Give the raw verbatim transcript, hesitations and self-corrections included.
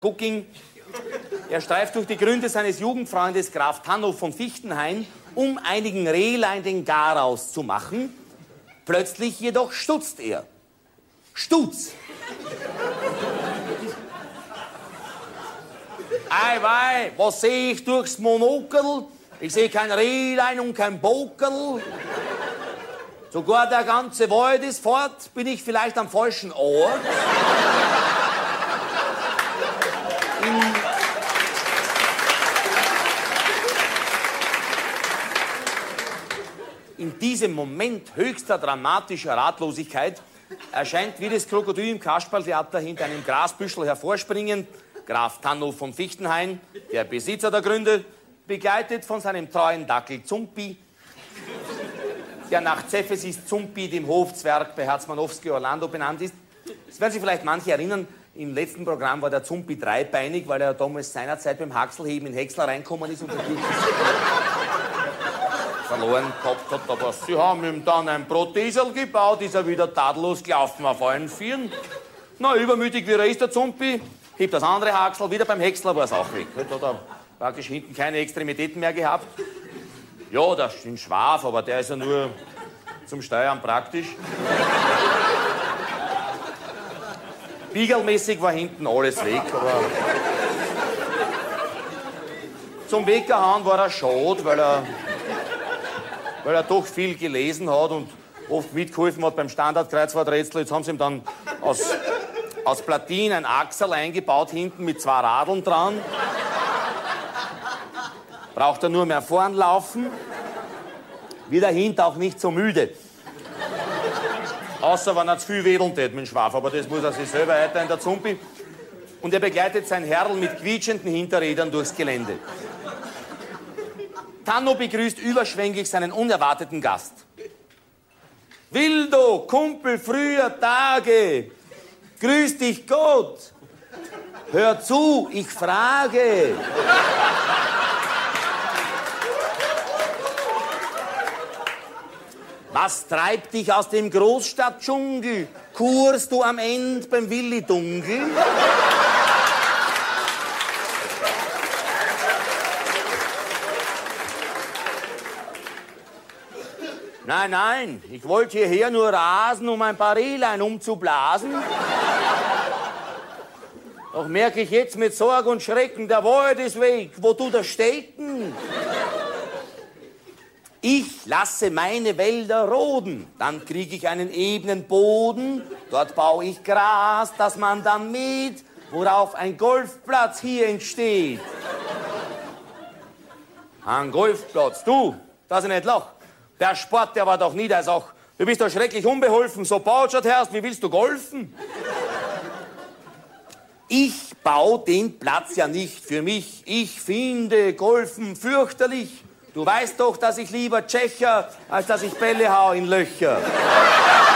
Gucking. Er streift durch die Gründe seines Jugendfreundes Graf Tanno von Fichtenhain, um einigen Rehlein den Garaus zu machen. Plötzlich jedoch stutzt er. Stutz! Ei wei, was sehe ich durchs Monokel? Ich sehe kein Rehlein und kein Bokel. Sogar der ganze Wald ist fort. Bin ich vielleicht am falschen Ort? In In diesem Moment höchster dramatischer Ratlosigkeit erscheint wie das Krokodil im Kasperltheater hinter einem Grasbüschel hervorspringend Graf Tanno von Fichtenhain, der Besitzer der Gründe, begleitet von seinem treuen Dackel Zumpi, der nach Zephesis Zumpi, dem Hofzwerg bei Herzmanowski-Orlando benannt ist. Das werden sich vielleicht manche erinnern, im letzten Programm war der Zumpi dreibeinig, weil er damals seinerzeit beim Haxelheben in Häcksler reinkommen ist und natürlich verloren gehabt hat. Aber sie haben ihm dann ein Brotesel gebaut, ist er wieder tadellos gelaufen auf allen Vieren. Na, übermütig wie er ist, der Zumpi, hebt das andere Haxel, wieder beim Häcksler war es auch weg. Heute hat er praktisch hinten keine Extremitäten mehr gehabt. Ja, das ist ein Schwaf, aber der ist ja nur zum Steuern praktisch. Biegelmäßig war hinten alles weg, aber zum Weggehauen war er schade, weil er, weil er doch viel gelesen hat und oft mitgeholfen hat beim Standardkreuzworträtsel. Jetzt haben sie ihm dann aus, aus Platin ein Achsel eingebaut, hinten mit zwei Radeln dran. Braucht er nur mehr vorn laufen, wird er hinten auch nicht so müde. Außer wenn er zu viel wedeln tät mit dem Schwaf, aber das muss er sich selber einteilen, der Zumpi. Und er begleitet sein Herrl mit quietschenden Hinterrädern durchs Gelände. Tanno begrüßt überschwänglich seinen unerwarteten Gast. Wildo, Kumpel früher Tage, grüß dich Gott. Hör zu, ich frage. Was treibt dich aus dem Großstadtdschungel? Kurst du am Ende beim Willi Dunkel? Nein, nein, ich wollte hierher nur rasen, um ein paar Rehlein umzublasen. Doch merke ich jetzt mit Sorge und Schrecken, der Wald ist weg. Wo tut er stecken? Ich lasse meine Wälder roden, dann kriege ich einen ebenen Boden. Dort baue ich Gras, das man dann mäht, worauf ein Golfplatz hier entsteht. Ein Golfplatz, du, dass ich nicht lach. Der Sport, der war doch nie der Sach. Du bist doch schrecklich unbeholfen, so bautschert herrst, wie willst du golfen? Ich baue den Platz ja nicht für mich. Ich finde Golfen fürchterlich. Du weißt doch, dass ich lieber Tschecher, als dass ich Bälle hau in Löcher.